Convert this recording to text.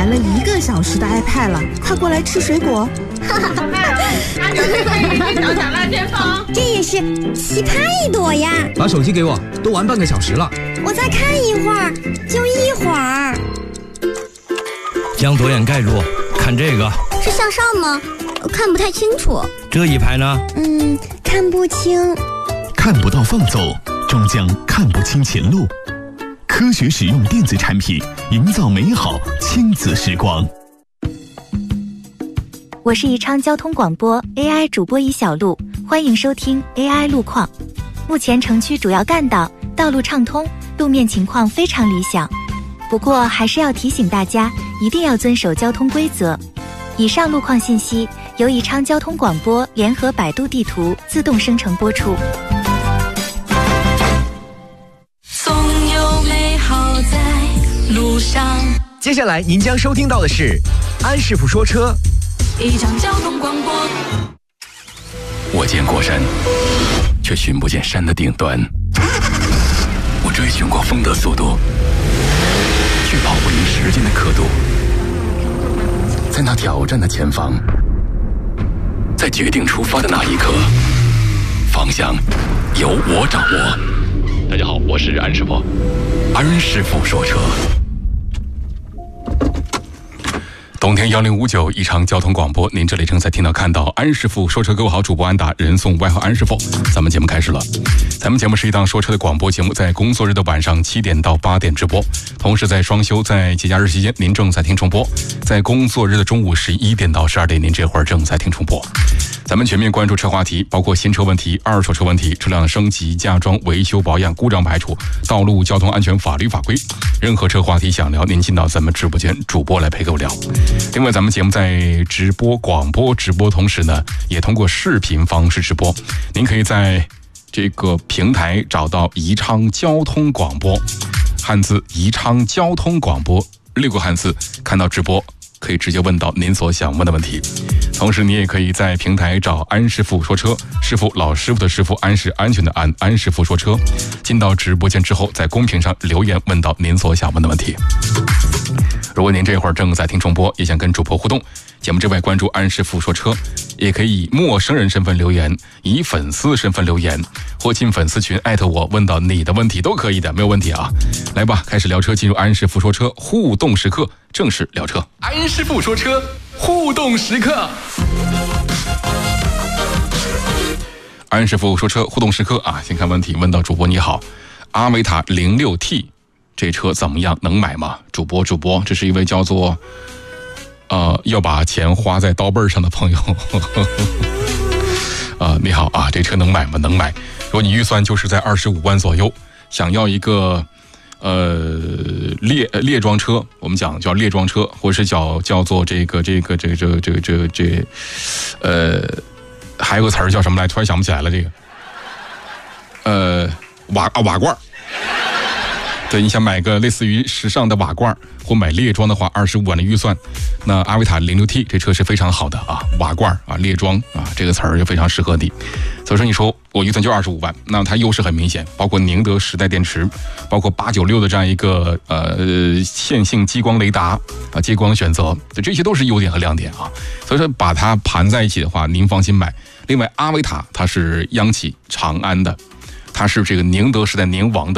玩了1个小时的 iPad 了，快过来吃水果。 哈哈哈哈！小小辣先锋， 这也是奇葩一朵呀！ 把手机给我，都玩半个小时了。 我再看一会儿，就一会儿。 将左眼盖住，看这个。 是向上吗？看不太清楚。 这一排呢？ 看不清。 看不到放走，终将看不清前路。科学使用电子产品，营造美好亲子时光。 我是宜昌交通广播 AI 主播尹小璐，欢迎收听 AI 路况。目前城区主要干道道路畅通，路面情况非常理想。不过还是要提醒大家，一定要遵守交通规则。以上路况信息由宜昌交通广播联合百度地图自动生成播出。 总有美好在路上。 接下来您将收听到的是安师傅说车。 宜昌交通广播。 我见过山，却寻不见山的顶端。我追寻过风的速度，却跑不赢时间的刻度。在那挑战的前方，在决定出发的那一刻，方向由我掌握。大家好，我是安师傅，安师傅说车。冬天1059宜昌交通广播，您这里正在听到看到安师傅说车。各位好，主播安达，人送外号安师傅。咱们节目开始了。咱们节目是一档说车的广播节目，在工作日的晚上7点到8点直播，同时在双休在节假日期间您正在听重播，在工作日的中午11点到12点您这会儿正在听重播。咱们全面关注车话题，包括新车问题、二手车问题、车辆的升级、加装、维修保养、故障排除、道路交通安全法律法规，任何车话题想聊，您进到咱们直播间，主播来陪各位聊。另外，咱们节目在直播、广播直播同时呢，也通过视频方式直播。您可以在这个平台找到宜昌交通广播，汉字宜昌交通广播6个汉字，看到直播可以直接问到您所想问的问题。同时你也可以在平台找安师傅说车，师傅老师傅的师傅，安是安全的安，安师傅说车。进到直播间之后，在公屏上留言问到您所想问的问题。如果您这会儿正在听重播，也想跟主播互动，节目之外关注安师傅说车，也可以以陌生人身份留言，以粉丝身份留言，或进粉丝群艾特我问到你的问题都可以的，没有问题啊。来吧，开始聊车，进入安师傅说车互动时刻，正式聊车。安师傅说车互动时刻。安师傅说车互动时刻啊，先看问题，问到主播你好，阿维塔 06T 这车怎么样？能买吗？主播，这是一位叫做要把钱花在刀背上的朋友。你好啊，这车能买吗？能买。如果你预算就是在25万左右，想要一个列装车，我们讲叫列装车，或者是叫做还有个词儿叫什么来？突然想不起来了。这个瓦罐。对，你想买个类似于时尚的瓦罐，或买列装的话，25万的预算，那阿维塔 06T 这车是非常好的啊，瓦罐啊，列装啊，这个词儿就非常适合你。所以说，你说我预算就25万，那它优势很明显，包括宁德时代电池，包括896的这样一个线性激光雷达啊，接光选择，这些都是优点和亮点啊。所以说，把它盘在一起的话，您放心买。另外，阿维塔它是央企长安的，它是这个宁德时代宁王的